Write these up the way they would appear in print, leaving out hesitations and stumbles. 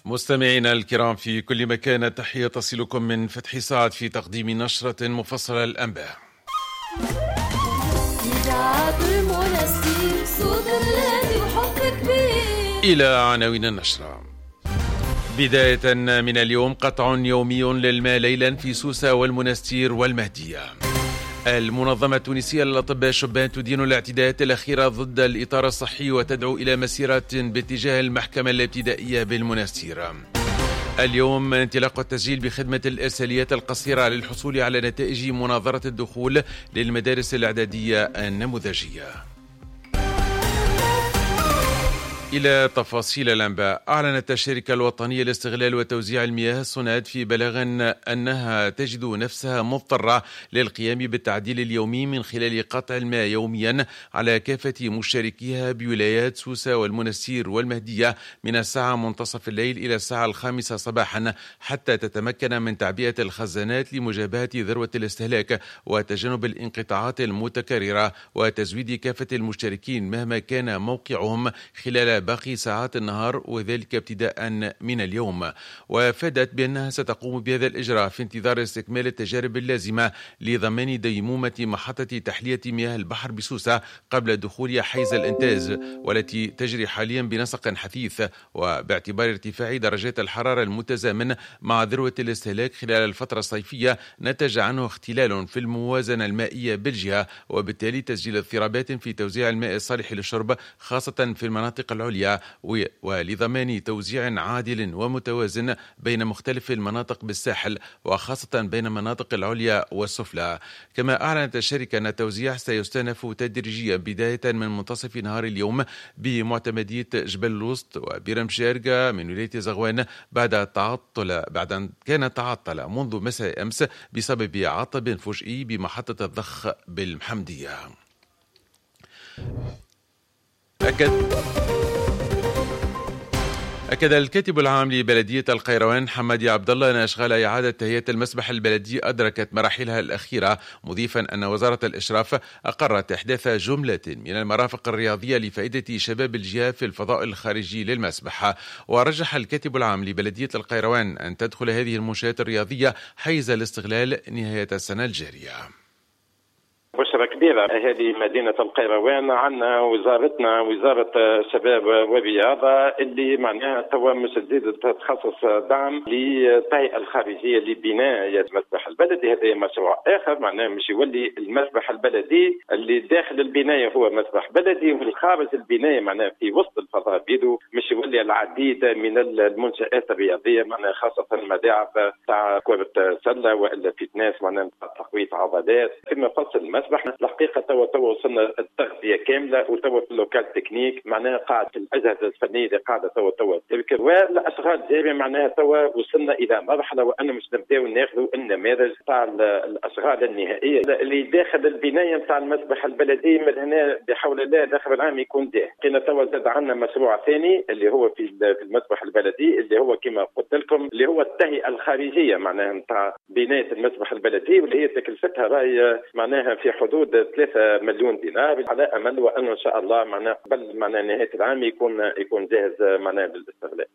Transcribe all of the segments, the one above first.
مستمعينا الكرام في كل مكان، تحية تصلكم من فتح سعد في تقديم نشرة مفصلة للأنباء. إلى عناوين النشرة. بداية من اليوم قطع يومي للماء ليلا في سوسة والمنستير والمهدية. المنظمة التونسية للأطباء الشبان تدين الاعتداءات الأخيرة ضد الإطار الصحي وتدعو إلى مسيرة باتجاه المحكمة الابتدائية بالمنستير. اليوم انطلاق التسجيل بخدمة الإرساليات القصيرة للحصول على نتائج مناظرة الدخول للمدارس الإعدادية النموذجية. إلى تفاصيل الأنباء. أعلنت الشركة الوطنية لاستغلال وتوزيع المياه السوناد في بلاغ أنها تجد نفسها مضطرة للقيام بالتعديل اليومي من خلال قطع الماء يوميا على كافة مشتركيها بولايات سوسة والمنستير والمهدية من الساعة منتصف الليل إلى الساعة 5 صباحا حتى تتمكن من تعبئة الخزانات لمجابهة ذروة الاستهلاك وتجنب الانقطاعات المتكررة وتزويد كافة المشتركين مهما كان موقعهم خلال باقي ساعات النهار، وذلك ابتداء من اليوم. وافادت بأنها ستقوم بهذا الإجراء في انتظار استكمال التجارب اللازمة لضمان ديمومة محطة تحلية مياه البحر بسوسة قبل دخول حيز الإنتاج، والتي تجري حاليا بنسق حثيث، وباعتبار ارتفاع درجات الحرارة المتزامن مع ذروة الاستهلاك خلال الفترة الصيفية نتج عنه اختلال في الموازنة المائية بالجهة، وبالتالي تسجيل اضطرابات في توزيع الماء الصالح للشرب خاصة في المناطق العليا، ولضمان توزيع عادل ومتوازن بين مختلف المناطق بالساحل وخاصة بين المناطق العليا والسفلى. كما أعلنت الشركة أن التوزيع سيستأنف تدريجيا بداية من منتصف نهار اليوم بمعتمدية جبل الوسط وبيرمشيرغا من ولاية زغوان بعد أن كان تعطل منذ مساء أمس بسبب عطب فجئي بمحطة الضخ بالمحمدية. أكد الكاتب العام لبلدية القيروان حمادي عبد الله أن أشغال إعادة تهيئة المسبح البلدي أدركت مراحلها الأخيرة، مضيفا أن وزارة الإشراف أقرت إحداث جملة من المرافق الرياضية لفائدة شباب الجهة في الفضاء الخارجي للمسبح. ورجح الكاتب العام لبلدية القيروان أن تدخل هذه المنشآت الرياضية حيز الاستغلال نهاية السنة الجارية. بشرة كبيرة. هذه مدينة القيروان، عندنا وزارة الشباب والرياضة اللي معناها توا مش تزيد تخصص دعم للتهيئة الخارجية لبناء المسبح البلدي. هذا مشروع آخر معناها مش يولي المسبح البلدي اللي داخل البناية هو مسبح بلدي، والخارج البناية معناها في وسط الفضاء بيدو مش يولي العديد من المنشآت الرياضية معناها خاصة الملاعب تاع كرة سلة وإلا فتنس معناها تقوية عضلات. كما فصل المسبح الحقيقه توا وصلنا التغذيه كامله، وتوا في اللوكال تكنيك معناها قاعد في الاجهزه الفنيه اللي قاعده توا تذكر، والاشغال جاريه معناها توا وصلنا الى مرحله وان مش نبداو ناخذوا النماذج تاع الاشغال النهائيه اللي داخل البنايه نتاع المسبح البلدي. من هنا بحول الله داخل العام يكون داخل. كنا توا زاد عندنا مشروع ثاني اللي هو في المسبح البلدي اللي هو كما قلت لكم اللي هو التهيئه الخارجيه معناها نتاع بنايه المسبح البلدي، واللي هي تكلفتها راهي معناها في حدود 3 مليون دينار، على امل وانه ان شاء الله معناها قبل معناها نهايه العام يكون جاهز معناها للاستغلال.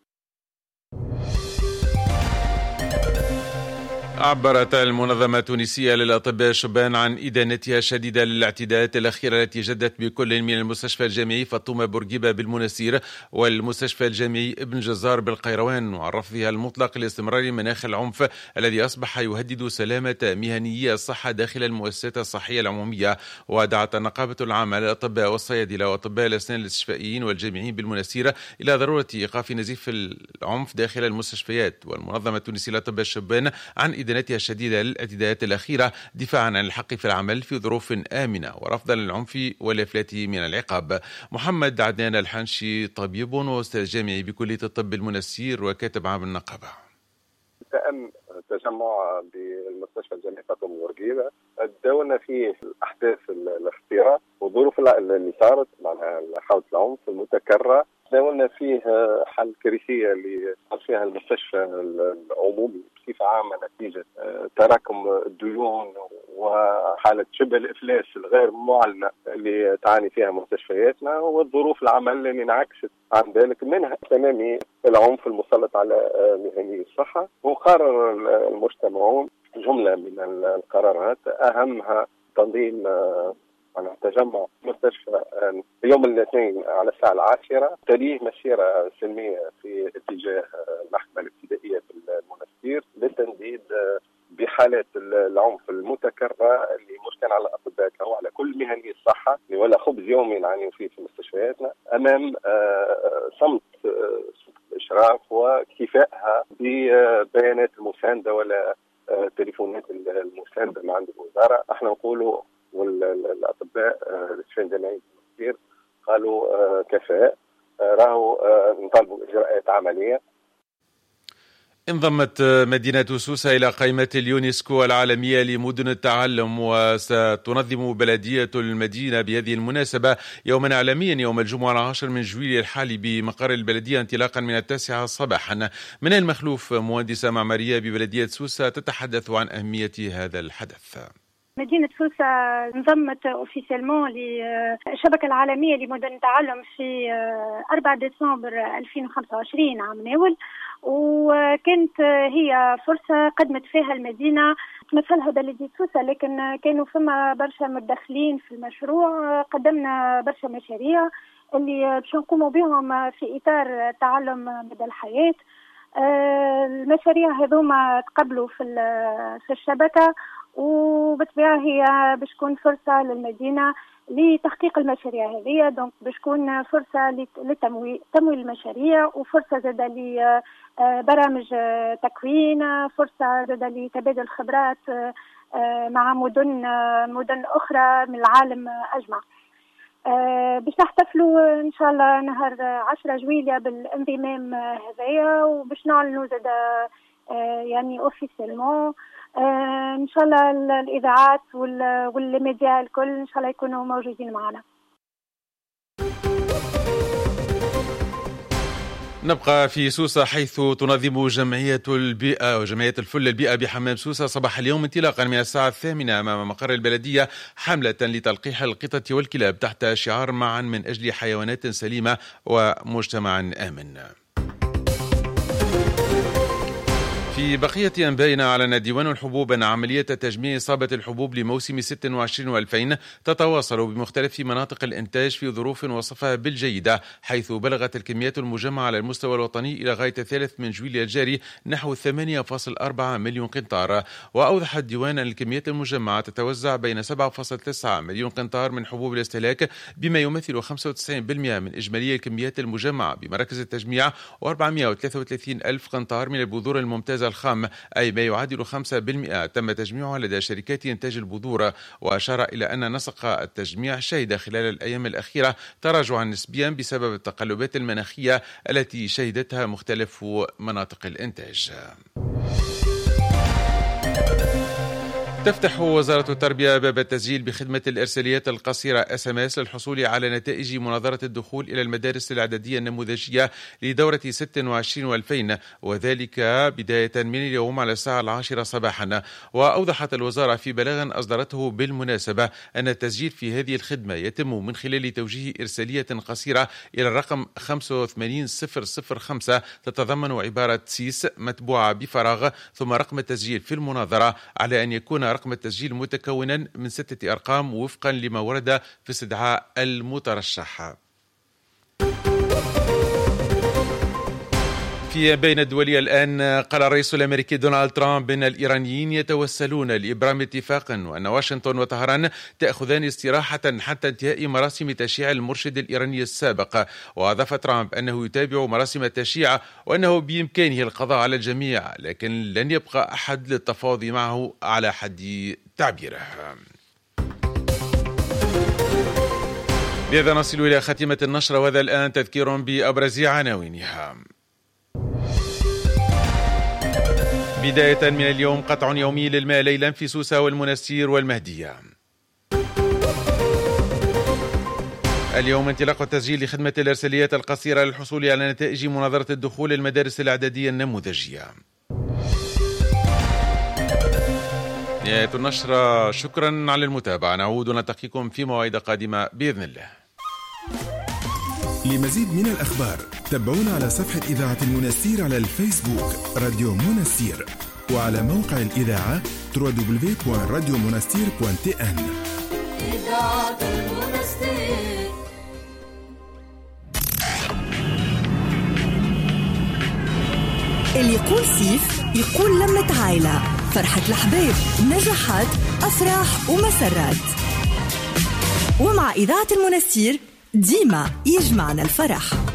عبرت المنظمة التونسية للأطباء الشبان عن إدانتها الشديدة للاعتداءات الأخيرة التي جدت بكل من المستشفى الجامعي فاطمة بورقيبة بالمنستير والمستشفى الجامعي ابن جزار بالقيروان، وعن رفضها المطلق لاستمرار مناخ العنف الذي أصبح يهدد سلامة مهنيي الصحة داخل المؤسسات الصحية العمومية. ودعت النقابة العامة للأطباء والصيادلة وأطباء الأسنان الاستشفائيين والجامعيين بالمنستير إلى ضرورة إيقاف نزيف العنف داخل المستشفيات. والمنظمة التونسية للأطباء الشبان عن إدانتها الشديدة للاعتداءات الأخيرة دفاعا عن الحق في العمل في ظروف آمنة ورفضا للعنف والإفلات من العقاب. محمد عدنان الحنشي طبيب وأستاذ جامعي بكلية الطب بالمنستير وكاتب عام النقابة. تم تجمع بالمستشفى الجامعي فاطمة بورقيبة تداولنا فيه أحداث الاختراق وظروف اللي صارت معناها حالة العنف المتكررة تناولنا فيه حل كارثية اللي صار فيها المستشفى العمومي بصفة عامة نتيجة تراكم الديون وحالة شبه الإفلاس الغير معلنة اللي تعاني فيها مستشفياتنا، والظروف العمل اللي انعكست عن ذلك، منها تمامي العنف المسلط على مهني الصحة. وقرر المجتمعون جملة من القرارات أهمها تنظيم تجمع مستشفى يوم الاثنين على الساعة 10، تليه مسيرة سلمية في اتجاه المحكمة الابتدائية بالمنستير للتنديد بحالات العنف المتكررة اللي مش كان على الأطباء أو على كل مهني الصحة ولا خبز يومي نعاني فيه في مستشفياتنا، أمام صمت الإشراف واكتفائها ببيانات المساندة ولا تليفونات المساندة من عند الوزارة. احنا نقولوا والاطباء الاستشفاء الجامعي كثير قالوا كفاء، راهو نطالبوا اجراءات عمليه. انضمت مدينة سوسة إلى قائمة اليونسكو العالمية لمدن التعلم، وستنظم بلدية المدينة بهذه المناسبة يوما عالميا يوم الجمعة 10 من جويلية الحالي بمقر البلدية انطلاقا من 9 صباحا. من المخلوف مهندسة معمارية ببلدية سوسة تتحدث عن أهمية هذا الحدث. مدينة سوسة انضمت اوفيسيلمون للشبكة العالمية لمدن التعلم في 4 ديسمبر 2025 عام ناول، وكانت هي فرصة قدمت فيها المدينة تمثلها بلدية سوسة، لكن كانوا فما برشا متدخلين في المشروع. قدمنا برشا مشاريع اللي باش نقوموا بهم في إطار تعلم مدى الحياة. المشاريع هذوما تقبلوا في الشبكة، وبالطبيعة هي باش تكون فرصة للمدينة لتحقيق المشاريع هذه. دونك باش تكون فرصة لتمويل المشاريع، وفرصة زادة لبرامج تكوين، فرصة زادة لتبادل خبرات مع مدن أخرى من العالم أجمع. باش نحتفلوا إن شاء الله نهار 10 جويلية بالانضمام هذايا، وباش نعلنوا زادة يعني اوفيسيلمون ان شاء الله الاذاعات والميديا الكل ان شاء الله يكونوا موجودين معنا. نبقى في سوسة، حيث تنظم جمعية البيئة وجمعية الفل البيئة بحمام سوسة صباح اليوم انطلاقا من الساعة 8 أمام مقر البلدية حملة لتلقيح القطط والكلاب تحت شعار معا من أجل حيوانات سليمة ومجتمع آمن. في بقية أنبائنا، أعلن ديوان الحبوب أن عملية تجميع إصابة الحبوب لموسم 26 و2000 تتواصل بمختلف مناطق الإنتاج في ظروف وصفها بالجيدة، حيث بلغت الكميات المجمعة على المستوى الوطني إلى غاية 3 من جويلية الجاري نحو 8.4 مليون قنطار. وأوضح الديوان أن الكميات المجمعة تتوزع بين 7.9 مليون قنطار من حبوب الاستهلاك بما يمثل 95% من إجمالي الكميات المجمعة بمراكز التجميع، و433 ألف قنطار من البذور الممتازة الخام، أي ما يعادل 5% تم تجميعها لدى شركات إنتاج البذور. وأشار إلى أن نسق التجميع شهد خلال الأيام الأخيرة تراجعا نسبيا بسبب التقلبات المناخية التي شهدتها مختلف مناطق الإنتاج. تفتح وزارة التربية باب التسجيل بخدمة الإرساليات القصيرة SMS للحصول على نتائج مناظرة الدخول إلى المدارس الإعدادية النموذجية لدورة 26 و2000، وذلك بداية من اليوم على الساعة 10 صباحا. وأوضحت الوزارة في بلاغ أصدرته بالمناسبة أن التسجيل في هذه الخدمة يتم من خلال توجيه إرسالية قصيرة إلى الرقم 85005 تتضمن عبارة سيس متبوعة بفراغ ثم رقم التسجيل في المناظرة، على أن يكون رقم التسجيل متكونا من 6 أرقام وفقا لما ورد في استدعاء المترشح. في بين الدولية الآن، قال الرئيس الأمريكي دونالد ترامب أن الإيرانيين يتوسلون لإبرام اتفاق، وأن واشنطن وطهران تأخذان استراحة حتى انتهاء مراسم تشييع المرشد الإيراني السابق. وأضاف ترامب أنه يتابع مراسم التشييع وأنه بإمكانه القضاء على الجميع، لكن لن يبقى أحد للتفاوض معه على حد تعبيره. بهذا نصل إلى خاتمة النشرة، وهذا الآن تذكير بأبرز عناوينها. بداية من اليوم قطع يومي للماء ليلا في سوسة والمنستير والمهدية. اليوم انطلاق التسجيل لخدمة الإرساليات القصيرة للحصول على نتائج مناظرة الدخول المدارس الإعدادية النموذجية. نهاية النشرة، شكرا على المتابعة، نعود ونلتقيكم في مواعيد قادمة بإذن الله. لمزيد من الأخبار تابعونا على صفحة إذاعة المنستير على الفيسبوك راديو منستير، وعلى موقع الإذاعة www.radiomonastir.tn. إذاعة المنستير. اللي يقول سيف يقول لمة عائلة، فرحة الأحباب، نجاحات، أفراح ومسرات. ومع إذاعة المنستير ديما يجمعنا الفرح.